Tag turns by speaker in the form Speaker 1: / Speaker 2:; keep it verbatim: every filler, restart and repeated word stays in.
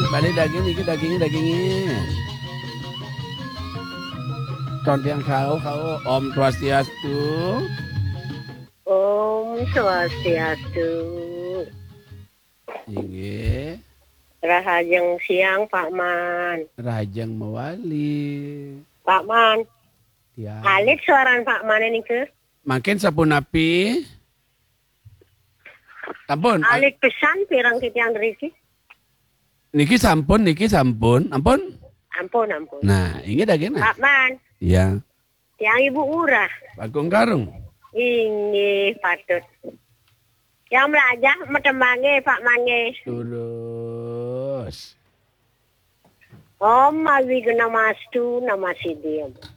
Speaker 1: Balik daging iki dagingnya dagingnya. Contoh yang kau kau Om Swastiastu.
Speaker 2: Om Swastiastu.
Speaker 1: Inggih.
Speaker 2: Rahajeng siang Pak Man.
Speaker 1: Rajang Mawali.
Speaker 2: Pak Man.
Speaker 1: Ya.
Speaker 2: Alik suaran Pak Man ini ke?
Speaker 1: Makin sapun api. Ampun.
Speaker 2: Alik pesan pirang kita yang deriki.
Speaker 1: Niki sampun, niki sampun. Ampun.
Speaker 2: Ampun, ampun.
Speaker 1: Nah, ini dagingnya.
Speaker 2: Pak Man.
Speaker 1: Iya.
Speaker 2: Yang Ibu Urah.
Speaker 1: Bagong Karung.
Speaker 2: Ini patut. Yang belajar metembangi Pak Mange.
Speaker 1: Terus.
Speaker 2: Om Mawi Namastu Namasidiam.